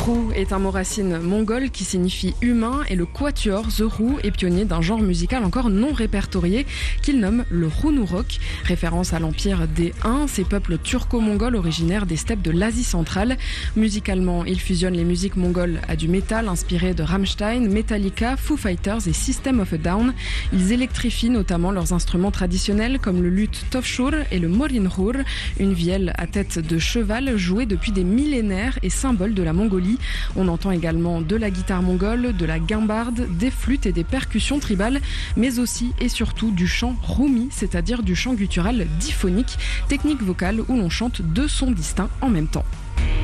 Roux est un mot racine mongol qui signifie humain et le quatuor The Roux est pionnier d'un genre musical encore non répertorié qu'il nomme le Rounourock, référence à l'empire des Huns, ces peuples turco-mongols originaires des steppes de l'Asie centrale. Musicalement, ils fusionnent les musiques mongoles à du métal inspiré de Rammstein, Metallica, Foo Fighters et System of a Down. Ils électrifient notamment leurs instruments traditionnels comme le luth tofshur et le morinhur, une vielle à tête de cheval jouée depuis des millénaires et symbole de la Mongolie. On entend également de la guitare mongole, de la guimbarde, des flûtes et des percussions tribales, mais aussi et surtout du chant roumi, c'est-à-dire du chant guttural diphonique, technique vocale où l'on chante deux sons distincts en même temps.